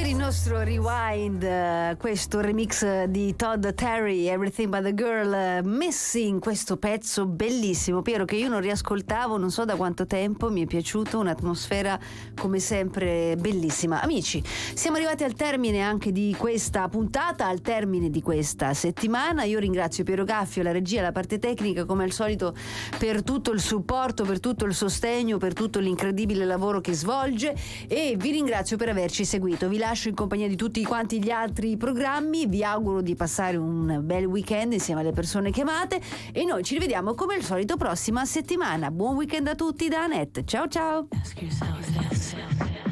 Per il nostro rewind, questo remix di Todd Terry, Everything But The Girl, Missing, questo pezzo bellissimo, Piero, che io non riascoltavo non so da quanto tempo. Mi è piaciuto, un'atmosfera come sempre bellissima. Amici, siamo arrivati al termine anche di questa puntata, al termine di questa settimana. Io ringrazio Piero Gaffio, la regia, la parte tecnica, come al solito, per tutto il supporto, per tutto il sostegno, per tutto l'incredibile lavoro che svolge, e vi ringrazio per averci seguito. Vi lascio in compagnia di tutti quanti gli altri programmi, vi auguro di passare un bel weekend insieme alle persone che amate, e noi ci rivediamo come al solito prossima settimana. Buon weekend a tutti da Annette, ciao ciao.